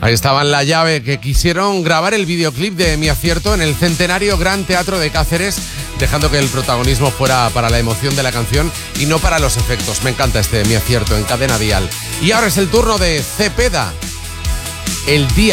Ahí estaba La Llave, que quisieron grabar el videoclip de Mi Acierto en el centenario Gran Teatro de Cáceres, dejando que el protagonismo fuera para la emoción de la canción y no para los efectos. Me encanta este Mi Acierto en Cadena Dial. Y ahora es el turno de Cepeda, El Día